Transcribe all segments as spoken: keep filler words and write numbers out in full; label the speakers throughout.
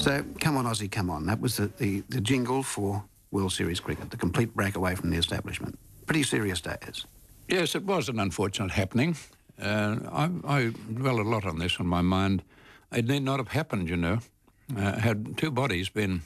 Speaker 1: So, come on, Aussie, come on. That was the, the, the jingle for World Series cricket, the complete breakaway from the establishment. Pretty serious days.
Speaker 2: Yes, it was an unfortunate happening. Uh, I, I dwell a lot on this in my mind. It need not have happened, you know. Uh, had two bodies been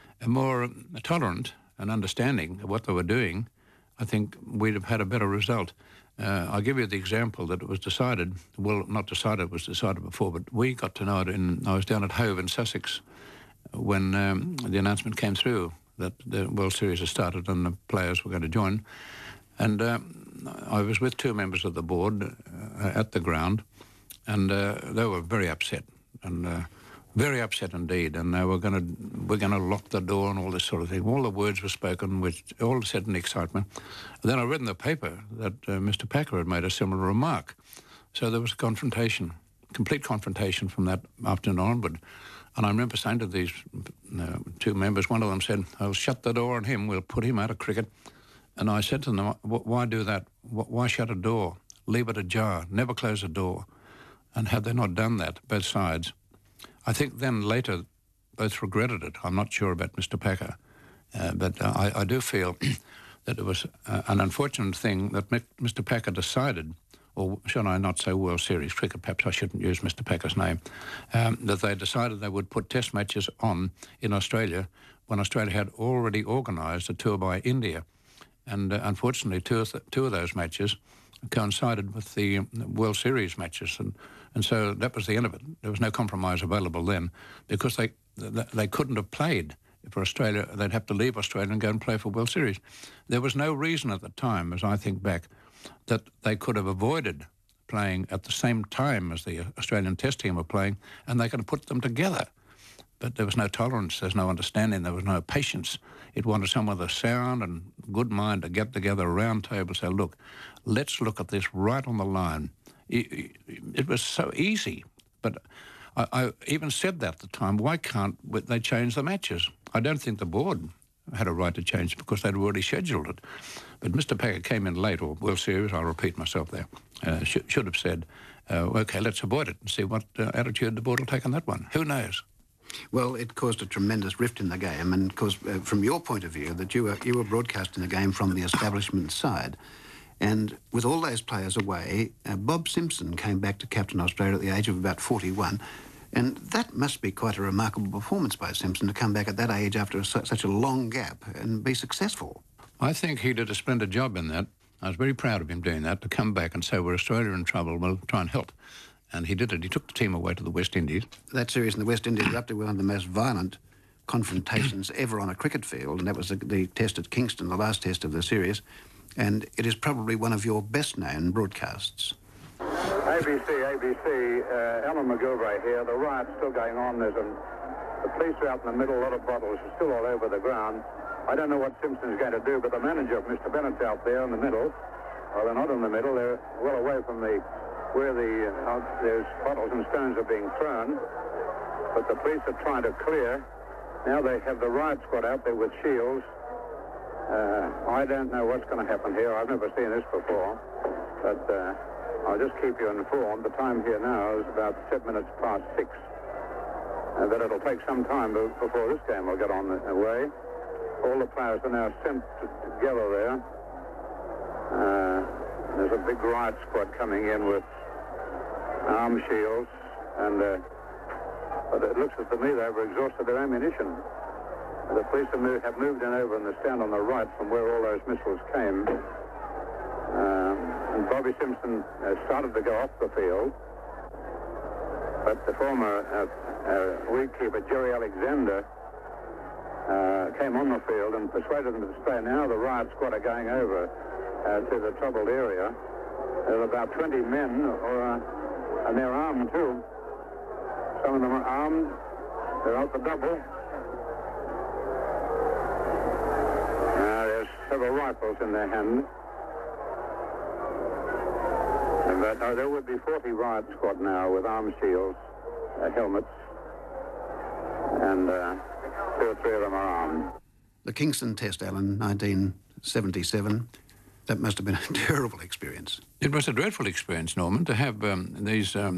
Speaker 2: more tolerant and understanding of what they were doing, I think we'd have had a better result. Uh, I'll give you the example that it was decided, well, not decided, it was decided before, but we got to know it in, I was down at Hove in Sussex when um, the announcement came through that the World Series had started and the players were going to join. And uh, I was with two members of the board uh, at the ground, and uh, they were very upset, and uh, very upset indeed. And they were going to, we're going to lock the door and all this sort of thing. All the words were spoken, which all said in excitement. And then I read in the paper that uh, Mister Packer had made a similar remark. So there was a confrontation, complete confrontation from that afternoon onward. And I remember saying to these uh, two members, one of them said, "I'll shut the door on him, we'll put him out of cricket." And I said to them, why do that? Why shut a door? Leave it ajar, never close a door. And had they not done that, both sides, I think then later both regretted it. I'm not sure about Mister Packer, uh, but uh, I, I do feel that it was uh, an unfortunate thing that Mister Packer decided, or should I not say World Series cricket, perhaps I shouldn't use Mister Packer's name, um, that they decided they would put test matches on in Australia when Australia had already organised a tour by India. And uh, unfortunately, two of, th two of those matches coincided with the World Series matches. And, and so that was the end of it. There was no compromise available then because they, they couldn't have played for Australia. They'd have to leave Australia and go and play for World Series. There was no reason at the time, as I think back, that they could have avoided playing at the same time as the Australian Test team were playing, and they could have put them together. But there was no tolerance, there's no understanding, there was no patience. It wanted someone with a sound and good mind to get together a round table and say, look, let's look at this right on the line. It, it was so easy, but I, I even said that at the time, why can't they change the matches? I don't think the board had a right to change because they'd already scheduled it. But Mister Packer came in late, or World Series, I'll repeat myself there, uh, sh should have said, uh, OK, let's avoid it and see what uh, attitude the board will take on that one. Who knows?
Speaker 1: Well, it caused a tremendous rift in the game, and of course, uh, from your point of view, that you were you were broadcasting the game from the establishment side, and with all those players away, uh, Bob Simpson came back to captain Australia at the age of about forty-one, and that must be quite a remarkable performance by Simpson to come back at that age after a, such a long gap and be successful.
Speaker 2: I think he did a splendid job in that. I was very proud of him doing that, to come back and say, we're Australia in trouble, we'll try and help. And he did it. He took the team away to the West Indies.
Speaker 1: That series in the West Indies was up to one of the most violent confrontations ever on a cricket field, and that was the, the test at Kingston, the last test of the series. And it is probably one of your best-known broadcasts.
Speaker 3: A B C, A B C, uh, Alan McGilvray here. The riot's still going on. There's a, the police are out in the middle. A lot of bottles are still all over the ground. I don't know what Simpson's going to do, but the manager, Mister Bennett's out there in the middle. Well, they're not in the middle. They're well away from the where the uh, there's bottles and stones are being thrown, but the police are trying to clear. Now they have the riot squad out there with shields. Uh, I don't know what's going to happen here. I've never seen this before, but uh, I'll just keep you informed. The time here now is about seven minutes past six, uh, but it'll take some time before this game will get on the way. All the players are now sent together there. Uh, there's a big riot squad coming in with arm shields, and uh, but it looks as to me they've exhausted their ammunition. The police have moved, have moved in over in the stand on the right from where all those missiles came. Um, and Bobby Simpson uh, started to go off the field, but the former uh, uh, wicketkeeper Jerry Alexander uh, came on the field and persuaded them to stay. Now the riot squad are going over uh, to the troubled area. There are about twenty men, or, uh, and they're armed too. Some of them are armed. They're out the double. Uh, there's several rifles in their hand. But uh, there would be forty riot squad now with arm shields, uh, helmets, and uh, two or three of them are armed.
Speaker 1: The Kingston Test, Alan, nineteen seventy-seven. That must have been a terrible experience.
Speaker 2: It was a dreadful experience, Norman, to have um, these um,